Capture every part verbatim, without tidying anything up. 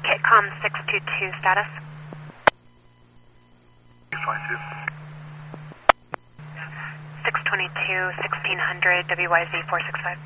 Kitcom six two two status. six twenty-two. six twenty-two, sixteen hundred, W Y Z four six five.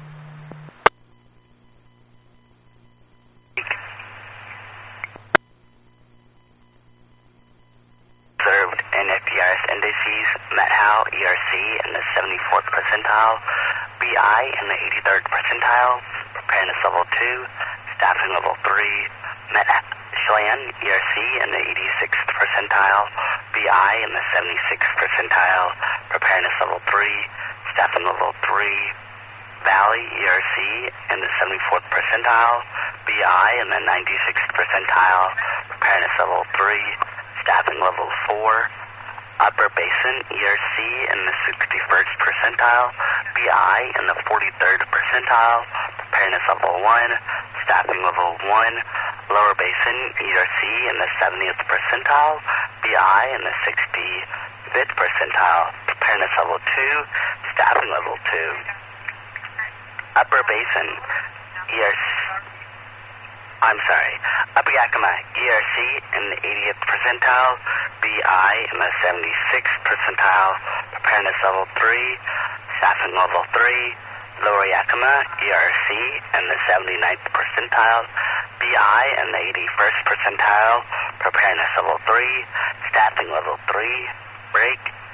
Observed in F P R S indices, Met-Hal, E R C in the seventy-fourth percentile, B I in the eighty-third percentile, preparedness level two, staffing level three, Met-Schlan, E R C in the eighty-sixth percentile, B I in the seventy-sixth percentile, preparedness level three, staffing level three, Valley, E R C in the seventy-fourth percentile, B I in the ninety-sixth percentile, preparedness level three, staffing level four, Upper Basin, E R C in the sixty-first percentile, B I in the forty-third percentile, preparedness level one, staffing level one, Lower Basin, E R C in the seventieth percentile, B I in the sixty-fifth percentile, preparedness level two, staffing level two. Upper Basin, E R C, I'm sorry, Upper Yakima, E R C in the eightieth percentile, B I in the seventy-sixth percentile, preparedness level three, staffing level three, Lower Yakima, E R C in the seventy-ninth percentile, B I in the eighty-first percentile, preparedness level three, staffing level three, break.